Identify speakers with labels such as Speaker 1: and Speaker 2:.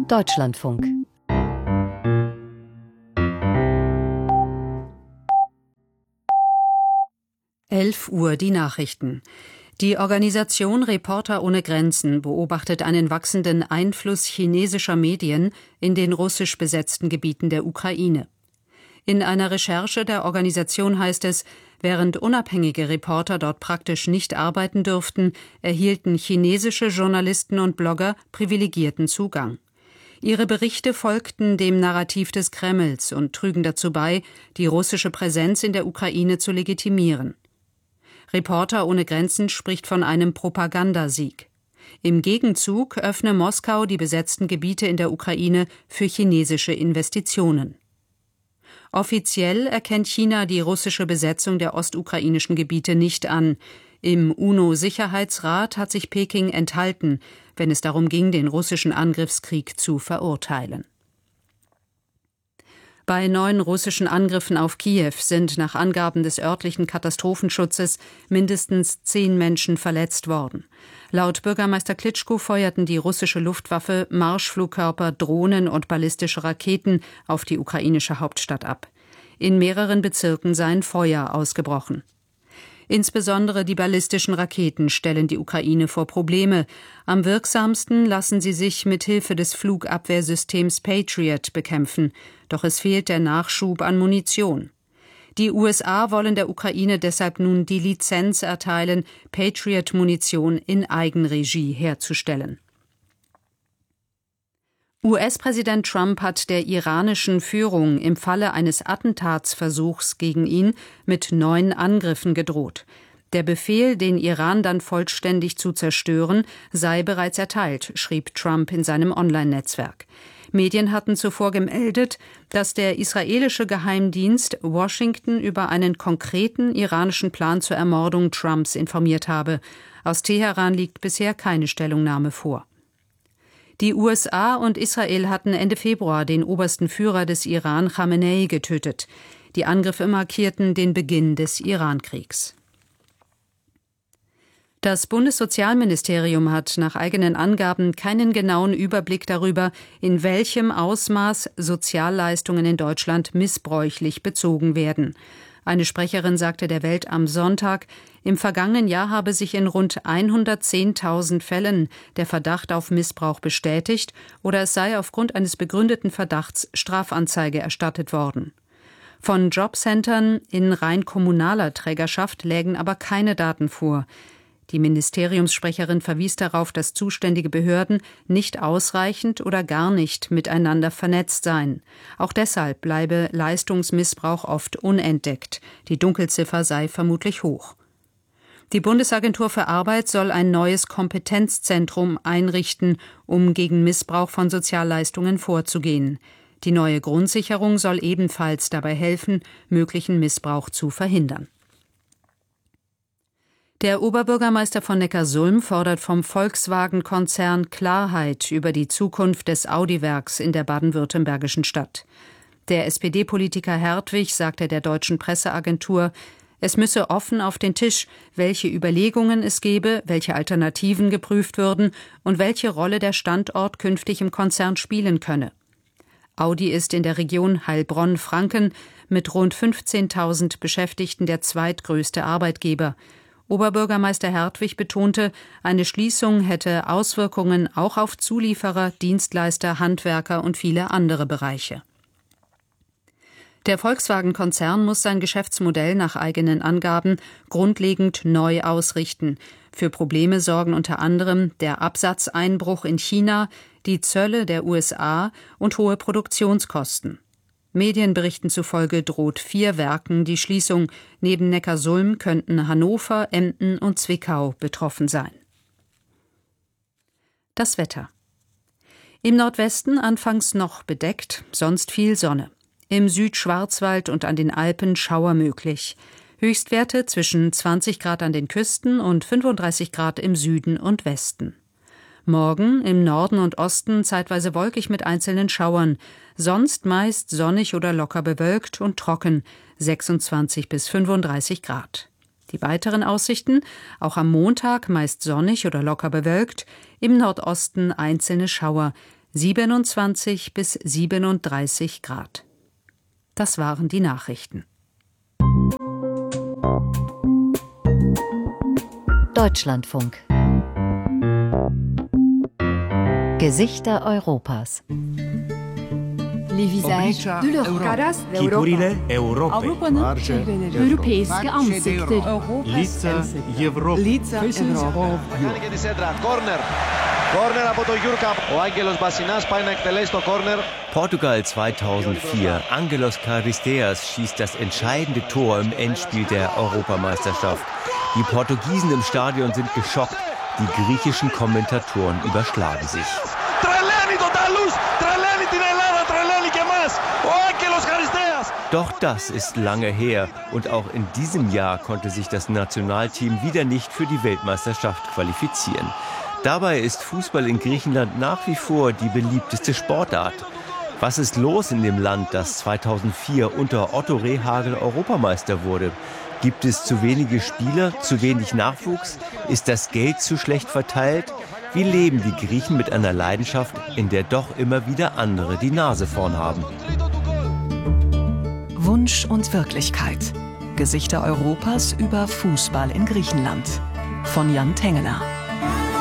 Speaker 1: Deutschlandfunk. Uhr die Nachrichten. Die Organisation Reporter ohne Grenzen beobachtet einen wachsenden Einfluss chinesischer Medien in den russisch besetzten Gebieten der Ukraine. In einer Recherche der Organisation heißt es, während unabhängige Reporter dort praktisch nicht arbeiten dürften, erhielten chinesische Journalisten und Blogger privilegierten Zugang. Ihre Berichte folgten dem Narrativ des Kremls und trügen dazu bei, die russische Präsenz in der Ukraine zu legitimieren. Reporter ohne Grenzen spricht von einem Propagandasieg. Im Gegenzug öffne Moskau die besetzten Gebiete in der Ukraine für chinesische Investitionen. Offiziell erkennt China die russische Besetzung der ostukrainischen Gebiete nicht an. Im UNO-Sicherheitsrat hat sich Peking enthalten, wenn es darum ging, den russischen Angriffskrieg zu verurteilen. Bei 9 russischen Angriffen auf Kiew sind nach Angaben des örtlichen Katastrophenschutzes mindestens 10 Menschen verletzt worden. Laut Bürgermeister Klitschko feuerten die russische Luftwaffe Marschflugkörper, Drohnen und ballistische Raketen auf die ukrainische Hauptstadt ab. In mehreren Bezirken seien Feuer ausgebrochen. Insbesondere die ballistischen Raketen stellen die Ukraine vor Probleme. Am wirksamsten lassen sie sich mit Hilfe des Flugabwehrsystems Patriot bekämpfen. Doch es fehlt der Nachschub an Munition. Die USA wollen der Ukraine deshalb nun die Lizenz erteilen, Patriot-Munition in Eigenregie herzustellen. US-Präsident Trump hat der iranischen Führung im Falle eines Attentatsversuchs gegen ihn mit 9 Angriffen gedroht. Der Befehl, den Iran dann vollständig zu zerstören, sei bereits erteilt, schrieb Trump in seinem Online-Netzwerk. Medien hatten zuvor gemeldet, dass der israelische Geheimdienst Washington über einen konkreten iranischen Plan zur Ermordung Trumps informiert habe. Aus Teheran liegt bisher keine Stellungnahme vor. Die USA und Israel hatten Ende Februar den obersten Führer des Iran, Khamenei, getötet. Die Angriffe markierten den Beginn des Irankriegs. Das Bundessozialministerium hat nach eigenen Angaben keinen genauen Überblick darüber, in welchem Ausmaß Sozialleistungen in Deutschland missbräuchlich bezogen werden. Eine Sprecherin sagte der Welt am Sonntag, im vergangenen Jahr habe sich in rund 110.000 Fällen der Verdacht auf Missbrauch bestätigt oder es sei aufgrund eines begründeten Verdachts Strafanzeige erstattet worden. Von Jobcentern in rein kommunaler Trägerschaft lägen aber keine Daten vor. Die Ministeriumssprecherin verwies darauf, dass zuständige Behörden nicht ausreichend oder gar nicht miteinander vernetzt seien. Auch deshalb bleibe Leistungsmissbrauch oft unentdeckt. Die Dunkelziffer sei vermutlich hoch. Die Bundesagentur für Arbeit soll ein neues Kompetenzzentrum einrichten, um gegen Missbrauch von Sozialleistungen vorzugehen. Die neue Grundsicherung soll ebenfalls dabei helfen, möglichen Missbrauch zu verhindern. Der Oberbürgermeister von Neckarsulm fordert vom Volkswagen-Konzern Klarheit über die Zukunft des Audi-Werks in der baden-württembergischen Stadt. Der SPD-Politiker Hertwig sagte der deutschen Presseagentur, es müsse offen auf den Tisch, welche Überlegungen es gebe, welche Alternativen geprüft würden und welche Rolle der Standort künftig im Konzern spielen könne. Audi ist in der Region Heilbronn-Franken mit rund 15.000 Beschäftigten der zweitgrößte Arbeitgeber. Oberbürgermeister Hertwig betonte, eine Schließung hätte Auswirkungen auch auf Zulieferer, Dienstleister, Handwerker und viele andere Bereiche. Der Volkswagen-Konzern muss sein Geschäftsmodell nach eigenen Angaben grundlegend neu ausrichten. Für Probleme sorgen unter anderem der Absatzeinbruch in China, die Zölle der USA und hohe Produktionskosten. Medienberichten zufolge droht 4 Werken die Schließung. Neben Neckarsulm könnten Hannover, Emden und Zwickau betroffen sein. Das Wetter. Im Nordwesten anfangs noch bedeckt, sonst viel Sonne. Im Südschwarzwald und an den Alpen Schauer möglich. Höchstwerte zwischen 20 Grad an den Küsten und 35 Grad im Süden und Westen. Morgen im Norden und Osten zeitweise wolkig mit einzelnen Schauern, sonst meist sonnig oder locker bewölkt und trocken, 26 bis 35 Grad. Die weiteren Aussichten, auch am Montag meist sonnig oder locker bewölkt, im Nordosten einzelne Schauer, 27 bis 37 Grad. Das waren die Nachrichten.
Speaker 2: Deutschlandfunk. Gesichter Europas.
Speaker 3: Les visages de l'Europe.
Speaker 4: Kipurile Europe.
Speaker 3: Europeiske ansikter.
Speaker 4: Лица Европы.
Speaker 5: Corner από το Γιούρκα. Ο Άγγελος Μπασινάς πάει να εκτελέσει το corner.
Speaker 6: Portugal 2004. Angelos Caristeas schießt das entscheidende Tor im Endspiel der Europameisterschaft. Die Portugiesen im Stadion sind geschockt. Die griechischen Kommentatoren überschlagen sich. Doch das ist lange her und auch in diesem Jahr konnte sich das Nationalteam wieder nicht für die Weltmeisterschaft qualifizieren. Dabei ist Fußball in Griechenland nach wie vor die beliebteste Sportart. Was ist los in dem Land, das 2004 unter Otto Rehhagel Europameister wurde? Gibt es zu wenige Spieler, zu wenig Nachwuchs? Ist das Geld zu schlecht verteilt? Wie leben die Griechen mit einer Leidenschaft, in der doch immer wieder andere die Nase vorn haben?
Speaker 7: Wunsch und Wirklichkeit. Gesichter Europas über Fußball in Griechenland. Von Jan Tengeler.